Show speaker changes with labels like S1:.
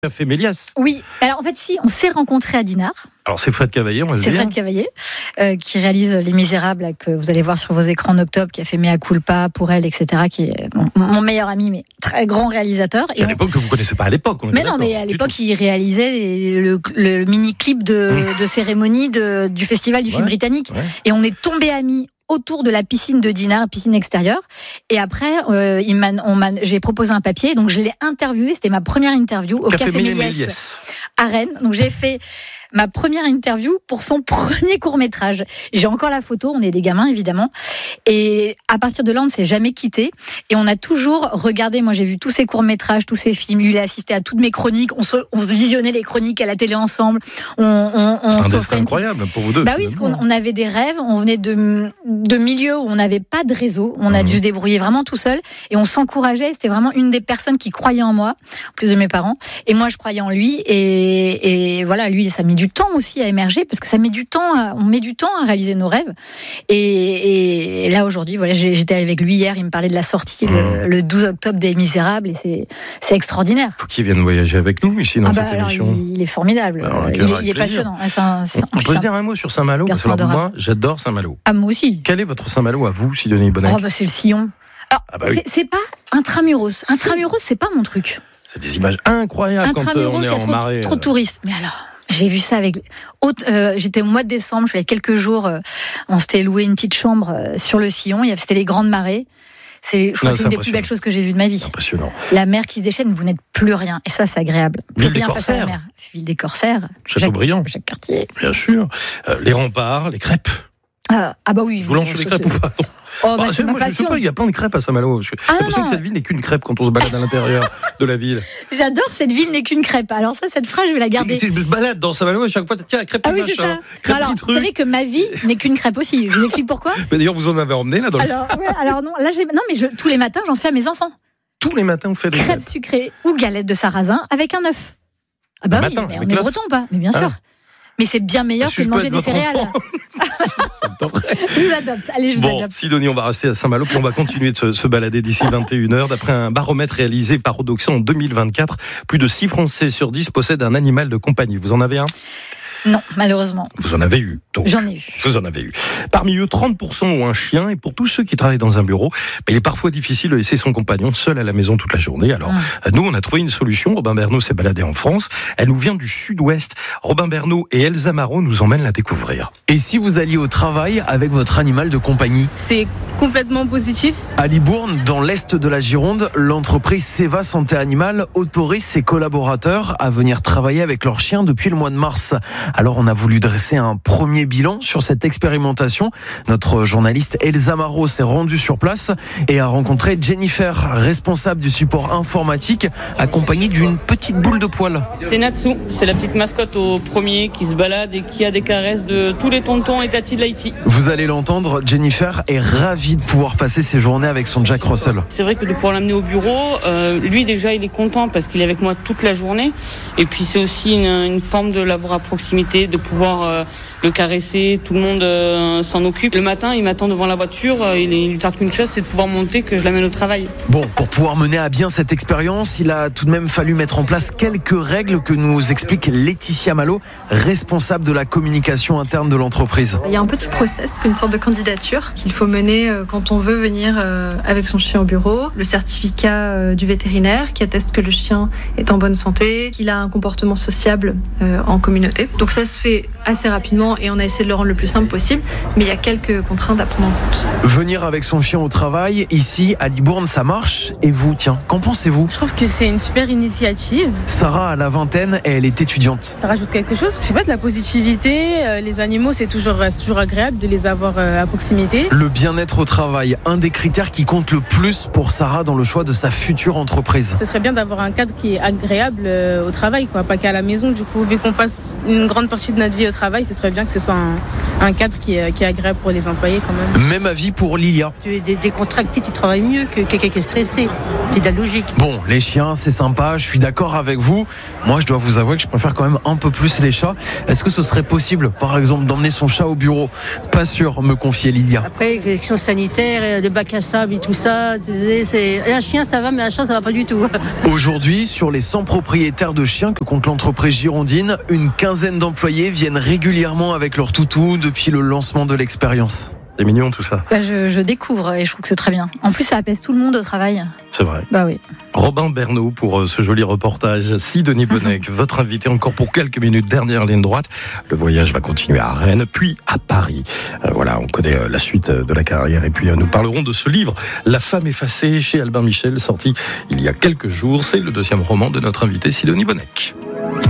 S1: Café Méliès.
S2: Oui, alors en fait si, on s'est rencontrés à Dinard.
S1: Alors c'est Fred Cavaillé, on va le dire.
S2: C'est Fred Cavaillé qui réalise Les Misérables, que vous allez voir sur vos écrans en octobre, qui a fait Mea Culpa pour elle, etc., qui est mon meilleur ami, mais très grand réalisateur.
S1: C'est à l'époque que vous ne connaissez pas à l'époque.
S2: Mais non, mais à l'époque, il réalisait le mini-clip de cérémonie du Festival du film britannique. Ouais. Et on est tombés amis autour de la piscine de Dinard, piscine extérieure. Et après, j'ai proposé un papier, donc je l'ai interviewé. C'était ma première interview au Café Méliès à Rennes. Donc j'ai fait ma première interview pour son premier court-métrage. J'ai encore la photo, on est des gamins évidemment. Et à partir de là, on ne s'est jamais quitté. Et on a toujours regardé, moi j'ai vu tous ses courts-métrages, tous ses films. Lui, il a assisté à toutes mes chroniques. On se visionnait les chroniques à la télé ensemble.
S1: C'est un destin incroyable pour vous deux.
S2: Bah oui, parce qu'on avait des rêves. On venait de milieux où on n'avait pas de réseau. On a dû se débrouiller vraiment tout seul. Et on s'encourageait. C'était vraiment une des personnes qui croyait en moi, en plus de mes parents. Et moi, je croyais en lui. Et voilà, lui, ça a mis du temps aussi à émerger, parce que ça met du temps, on met du temps à réaliser nos rêves. Et là aujourd'hui, voilà, j'étais avec lui hier, il me parlait de la sortie le 12 octobre des Misérables, et c'est extraordinaire.
S1: Faut qu'il vienne voyager avec nous ici dans cette émission.
S2: Il est formidable, il est passionnant.
S1: On peut se dire un mot sur Saint-Malo, parce que moi j'adore Saint-Malo.
S2: Ah, moi aussi.
S1: Quel est votre Saint-Malo à vous, Sidonie Bonnec?
S2: C'est le sillon. Alors, c'est pas Intramuros. Intramuros, c'est pas mon truc.
S1: C'est des images incroyables quand on est en marée.
S2: Trop de touristes. Mais alors, j'ai vu ça avec. J'étais au mois de décembre, je faisais quelques jours. On s'était loué une petite chambre sur le sillon. C'était les grandes marées. Je crois que c'est une des plus belles choses que j'ai vues de ma vie.
S1: Impressionnant.
S2: La mer qui se déchaîne, vous n'êtes plus rien. Et ça, c'est agréable.
S1: Ville des Corsaires.
S2: Ville des Corsaires.
S1: Châteaubriand.
S2: Chaque quartier.
S1: Bien sûr. Les remparts, les crêpes.
S2: Ah bah oui.
S1: Vous lancez les crêpes ou pas?
S2: Moi, je sais pas,
S1: il y a plein de crêpes à Saint-Malo. J'ai l'impression que cette ville n'est qu'une crêpe quand on se balade à l'intérieur de la ville.
S2: J'adore cette ville n'est qu'une crêpe. Alors cette phrase, je vais la garder.
S1: Je me balade dans Saint-Malo et chaque fois, tiens, crêpe machin.
S2: Alors, vous savez que ma vie n'est qu'une crêpe aussi. Je vous explique pourquoi.
S1: Mais d'ailleurs, vous en avez emmené là dans le salon.
S2: Alors non, là, tous les matins, j'en fais à mes enfants.
S1: Tous les matins, on fait des
S2: crêpes sucrées ou galettes de sarrasin avec un œuf. Ah bah oui, mais on est bretons pas. Mais bien sûr. Mais c'est bien meilleur que de manger des céréales. Je vous adopte. Allez, je vous adopte.
S1: Sidonie, on va rester à Saint-Malo, puis on va continuer de se balader d'ici 21h. D'après un baromètre réalisé par Odoxa en 2024, plus de 6 Français sur 10 possèdent un animal de compagnie. Vous en avez un ?
S2: Non, malheureusement.
S1: Vous en avez eu, donc.
S2: J'en ai eu.
S1: Vous en avez eu. Parmi eux, 30% ont un chien, et pour tous ceux qui travaillent dans un bureau, il est parfois difficile de laisser son compagnon seul à la maison toute la journée. Alors, nous, on a trouvé une solution. Robin Bernot s'est baladé en France. Elle nous vient du sud-ouest. Robin Bernot et Elsa Marot nous emmènent la découvrir.
S3: Et si vous alliez au travail avec votre animal de compagnie ?
S4: C'est complètement positif.
S3: À Libourne, dans l'est de la Gironde, l'entreprise Seva Santé Animale autorise ses collaborateurs à venir travailler avec leur chien depuis le mois de mars. Alors on a voulu dresser un premier bilan sur cette expérimentation. Notre journaliste Elsa Marot s'est rendue sur place et a rencontré Jennifer, responsable du support informatique, accompagnée d'une petite boule de poil.
S4: C'est Natsu, c'est la petite mascotte au premier qui se balade et qui a des caresses de tous les tontons et tatis de l'Haïti.
S3: Vous allez l'entendre, Jennifer est ravie de pouvoir passer ses journées avec son Jack Russell.
S4: C'est vrai que de pouvoir l'amener au bureau, lui déjà il est content parce qu'il est avec moi toute la journée. Et puis c'est aussi une forme de l'avoir à proximité, de pouvoir le caresser, tout le monde s'en occupe. Le matin, il m'attend devant la voiture, il lui tarde qu'une chose, c'est de pouvoir monter, que je l'amène au travail.
S3: Bon, pour pouvoir mener à bien cette expérience, il a tout de même fallu mettre en place quelques règles que nous explique Laetitia Malo, responsable de la communication interne de l'entreprise.
S5: Il y a un petit process, une sorte de candidature qu'il faut mener quand on veut venir avec son chien au bureau. Le certificat du vétérinaire qui atteste que le chien est en bonne santé, qu'il a un comportement sociable en communauté. Donc ça se fait assez rapidement et on a essayé de le rendre le plus simple possible, mais il y a quelques contraintes à prendre en compte.
S3: Venir avec son chien au travail, ici à Libourne, ça marche. Et vous, tiens, qu'en pensez-vous ?
S4: Je trouve que c'est une super initiative.
S3: Sarah a la vingtaine et elle est étudiante.
S4: Ça rajoute quelque chose, je sais pas, de la positivité. Les animaux, c'est toujours agréable de les avoir à proximité.
S3: Le bien-être au travail, un des critères qui compte le plus pour Sarah dans le choix de sa future entreprise.
S4: Ce serait bien d'avoir un cadre qui est agréable au travail, pas qu'à la maison. Du coup, vu qu'on passe une grande partie de notre vie au travail, ce serait bien que ce soit un cadre qui est agréable pour les employés quand même.
S3: Même avis pour Lilia.
S6: Tu es décontracté, tu travailles mieux que quelqu'un qui est stressé. C'est de la logique.
S3: Bon, les chiens, c'est sympa, je suis d'accord avec vous. Moi, je dois vous avouer que je préfère quand même un peu plus les chats. Est-ce que ce serait possible, par exemple, d'emmener son chat au bureau? Pas sûr, me confiait Lilia.
S6: Après, les questions sanitaires, les bacs à sable et tout ça, et un chien, ça va, mais un chat, ça va pas du tout.
S3: Aujourd'hui, sur les 100 propriétaires de chiens que compte l'entreprise girondine, une quinzaine d'employés viennent régulièrement avec leur toutou depuis le lancement de l'expérience.
S1: C'est mignon tout ça.
S2: Je découvre et je trouve que c'est très bien. En plus, ça apaise tout le monde au travail.
S1: C'est vrai.
S2: Bah oui.
S1: Robin Bernot pour ce joli reportage. Sidonie Bonnec, votre invité encore pour quelques minutes, dernière ligne droite. Le voyage va continuer à Rennes, puis à Paris. Voilà, on connaît la suite de la carrière. Et puis nous parlerons de ce livre, La femme effacée, chez Albin Michel, sorti il y a quelques jours. C'est le deuxième roman de notre invité Sidonie Bonnec.